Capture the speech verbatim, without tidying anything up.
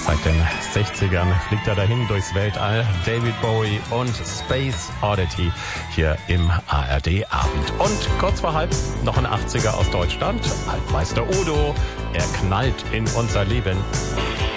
Seit den sechzigern fliegt er dahin durchs Weltall. David Bowie und Space Oddity hier im A R D-Abend. Und kurz vor halb noch ein achtziger aus Deutschland. Altmeister Udo, er knallt in unser Leben.